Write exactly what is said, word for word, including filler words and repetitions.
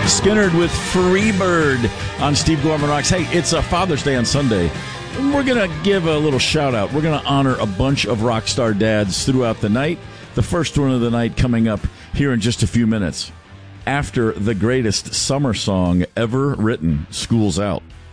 Skynyrd with Freebird on Steve Gorman Rocks. Hey, it's a Father's Day on Sunday. We're going to give a little shout out. We're going to honor a bunch of rock star dads throughout the night. The first one of the night coming up here in just a few minutes after the greatest summer song ever written, School's Out.